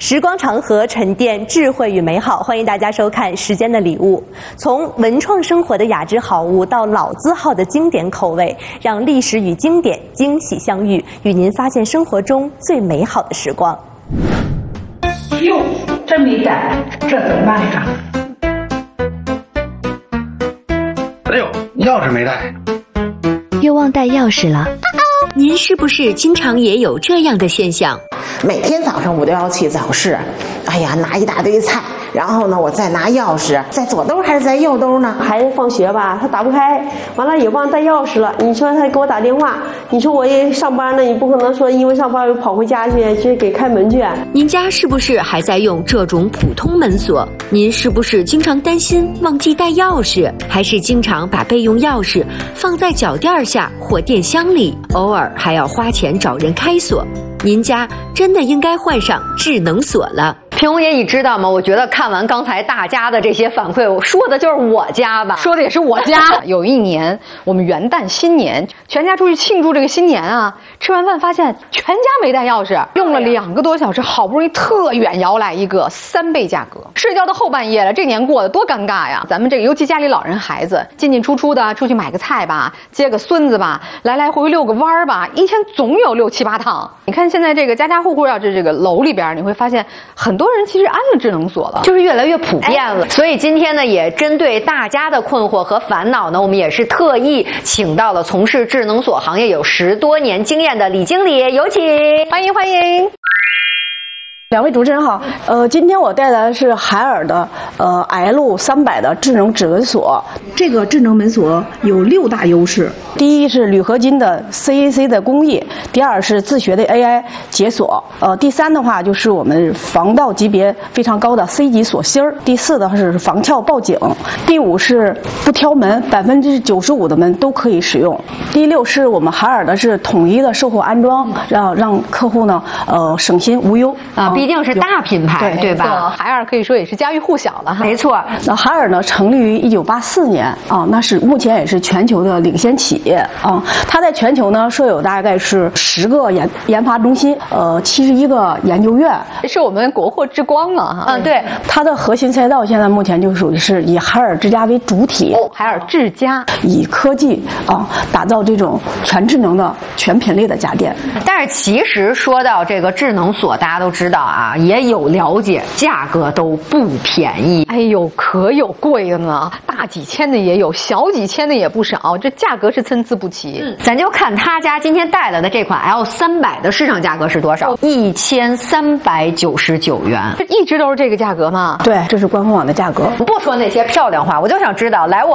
时光长河，沉淀智慧与美好。欢迎大家收看《时间的礼物》，从文创生活的雅致好物到老字号的经典口味，让历史与经典惊喜相遇，与您发现生活中最美好的时光。 哟，真没带，这怎么办呀？ 哎呦，钥匙没带， 又忘带钥匙了。 您是不是经常也有这样的现象？ 每天早上我都要去早市，哎呀，拿一大堆菜，然后呢，我再拿钥匙，在左兜还是在右兜呢？ 孩子放学吧，他打不开，完了也忘带钥匙了。你说他给我打电话，你说我也上班呢，你不可能说因为上班又跑回家去给开门去。 您家是不是还在用这种普通门锁？您是不是经常担心忘记带钥匙，还是经常把备用钥匙放在脚垫下或电箱里，偶尔还要花钱找人开锁？您家真的应该换上智能锁了。 平红爷，你知道吗？我觉得看完刚才大家的这些反馈，我说的就是我家吧，说的也是我家。有一年我们元旦新年，全家出去庆祝这个新年啊，吃完饭发现全家没带钥匙，用了2个多小时，好不容易特远摇来一个3倍价格，睡觉到后半夜了，这年过得多尴尬呀！咱们这个尤其家里老人孩子进进出出的，出去买个菜吧，接个孙子吧，来来回回遛个弯儿吧，一天总有6、7、8趟。你看现在这个家家户户要是这个楼里边，你会发现很多人其实安了智能锁了，就是越来越普遍了。所以今天呢，也针对大家的困惑和烦恼呢，我们也是特意请到了从事智能锁行业有10多年经验的李经理，有请，欢迎欢迎。 两位主持人好，今天我带来的是海尔的L300的智能指纹锁。这个智能门锁有6大优势：第一是铝合金的 CAC 的工艺，第二是自学的 AI 解锁，第三的话就是我们防盗级别非常高的 C 级锁芯儿，第四的话是防撬报警，第5是不挑门，95%的门都可以使用，第6是我们海尔的是统一的售后安装，让客户呢省心无忧啊。毕竟是大品牌，对吧？海尔可以说也是家喻户晓了哈。没错。 那海尔呢，成立于1984年啊，那是目前也是全球的领先企业啊。它在全球呢设有大概是10个研发中心，71个研究院， 是我们国货之光啊。嗯，对。 它的核心赛道现在目前就属于是以海尔之家为主体， 海尔之家以科技打造这种全智能的全品类的家电。 但是其实说到这个智能锁，大家都知道啊，也有了解，价格都不便宜。哎呦，可有贵的呢，大几千的也有，小几千的也不少，这价格是参差不齐。咱就看他家今天带来的这款 L300的市场价格是多少？1399元，这一直都是这个价格吗？ 对，这是官方网的价格。 不说那些漂亮话，我就想知道，来我